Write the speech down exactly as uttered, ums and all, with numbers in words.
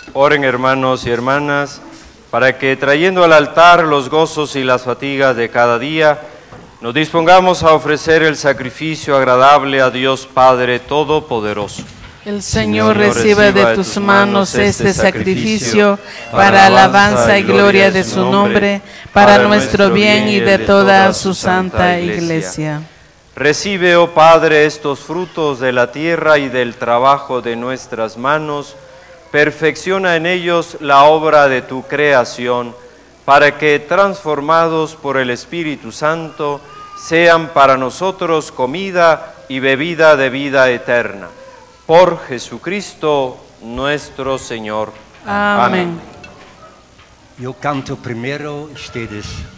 Oren, hermanos y hermanas, para que trayendo al altar los gozos y las fatigas de cada día, nos dispongamos a ofrecer el sacrificio agradable a Dios Padre Todopoderoso. El Señor reciba de tus manos este sacrificio para alabanza y gloria de su nombre, para nuestro bien y de toda su santa Iglesia. Recibe, oh Padre, estos frutos de la tierra y del trabajo de nuestras manos, perfecciona en ellos la obra de tu creación, para que, transformados por el Espíritu Santo, sean para nosotros comida y bebida de vida eterna. Por Jesucristo nuestro Señor. Amén. Yo canto primero, ustedes